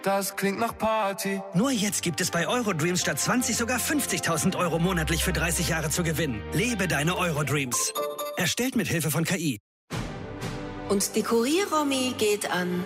Das klingt nach Party. Nur jetzt gibt es bei Eurodreams statt 20 sogar 50.000 Euro monatlich für 30 Jahre zu gewinnen. Lebe deine Eurodreams. Erstellt mit Hilfe von KI. Und die Kurier-Romy geht an...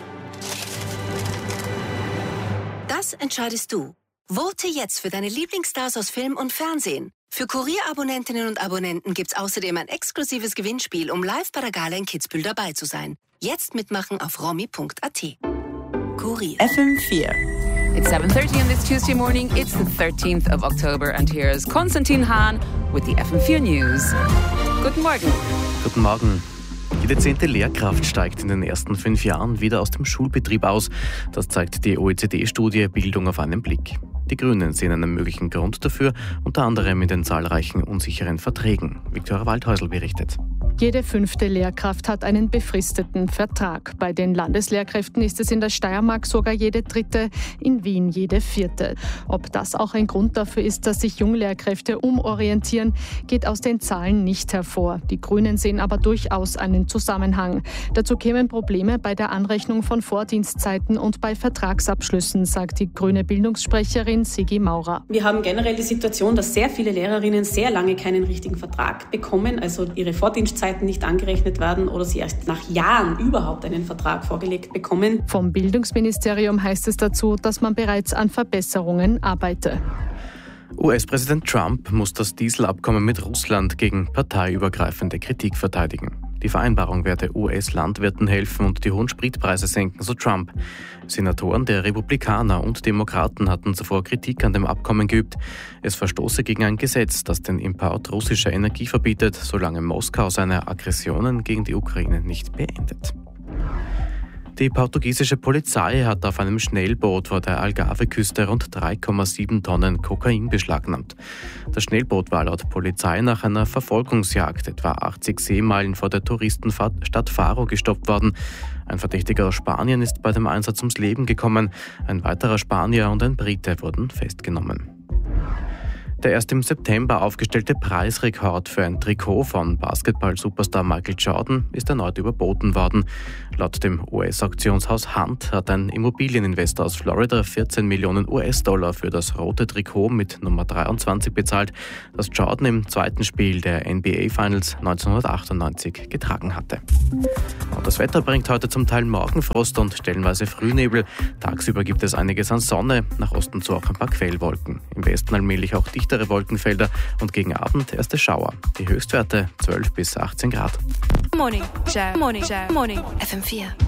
Das entscheidest du. Vote jetzt für deine Lieblingsstars aus Film und Fernsehen. Für Kurier-Abonnentinnen und Abonnenten gibt's außerdem ein exklusives Gewinnspiel, um live bei der Gala in Kitzbühel dabei zu sein. Jetzt mitmachen auf romy.at. Kurier. FM4. It's 7:30 on this Tuesday morning. It's the 13th of October and here's Konstantin Hahn with the FM4 News. Guten Morgen. Guten Morgen. Jede 10. Lehrkraft steigt in den ersten 5 Jahren wieder aus dem Schulbetrieb aus. Das zeigt die OECD-Studie Bildung auf einen Blick. Die Grünen sehen einen möglichen Grund dafür, unter anderem in den zahlreichen unsicheren Verträgen. Viktoria Waldhäusl berichtet. Jede 5. Lehrkraft hat einen befristeten Vertrag. Bei den Landeslehrkräften ist es in der Steiermark sogar jede 3., in Wien jede 4. Ob das auch ein Grund dafür ist, dass sich Junglehrkräfte umorientieren, geht aus den Zahlen nicht hervor. Die Grünen sehen aber durchaus einen Zusammenhang. Dazu kämen Probleme bei der Anrechnung von Vordienstzeiten und bei Vertragsabschlüssen, sagt die grüne Bildungssprecherin Sigi Maurer. Wir haben generell die Situation, dass sehr viele Lehrerinnen sehr lange keinen richtigen Vertrag bekommen, also ihre Vordienstzeiten nicht angerechnet werden oder sie erst nach Jahren überhaupt einen Vertrag vorgelegt bekommen. Vom Bildungsministerium heißt es dazu, dass man bereits an Verbesserungen arbeite. US-Präsident Trump muss das Dieselabkommen mit Russland gegen parteiübergreifende Kritik verteidigen. Die Vereinbarung werde US-Landwirten helfen und die hohen Spritpreise senken, so Trump. Senatoren der Republikaner und Demokraten hatten zuvor Kritik an dem Abkommen geübt. Es verstoße gegen ein Gesetz, das den Import russischer Energie verbietet, solange Moskau seine Aggressionen gegen die Ukraine nicht beendet. Die portugiesische Polizei hat auf einem Schnellboot vor der Algarve-Küste rund 3,7 Tonnen Kokain beschlagnahmt. Das Schnellboot war laut Polizei nach einer Verfolgungsjagd etwa 80 Seemeilen vor der Touristenstadt Faro gestoppt worden. Ein Verdächtiger aus Spanien ist bei dem Einsatz ums Leben gekommen. Ein weiterer Spanier und ein Brite wurden festgenommen. Der erst im September aufgestellte Preisrekord für ein Trikot von Basketball-Superstar Michael Jordan ist erneut überboten worden. Laut dem US-Auktionshaus Hunt hat ein Immobilieninvestor aus Florida 14 Millionen US-Dollar für das rote Trikot mit Nummer 23 bezahlt, das Jordan im zweiten Spiel der NBA Finals 1998 getragen hatte. Und das Wetter bringt heute zum Teil Morgenfrost und stellenweise Frühnebel. Tagsüber gibt es einiges an Sonne, nach Osten zu auch ein paar Quellwolken. Im Westen allmählich auch dichtere Wolkenfelder und gegen Abend erste Schauer. Die Höchstwerte 12 bis 18 Grad. Morning. FM4.